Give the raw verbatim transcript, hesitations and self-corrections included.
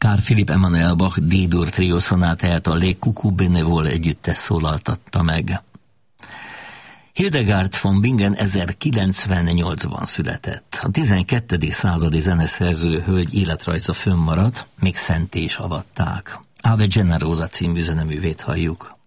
Carl Philipp Emanuel Bach D-dur trió szonátáját a Les Coucou Bénévoles együttes szólaltatta meg. Hildegard von Bingen ezerkilencszázkilencvennyolcban született. A tizenkettedik századi zeneszerző hölgy életrajza fönnmaradt, még szenté is avatták. Ave Generosa című zeneművét halljuk.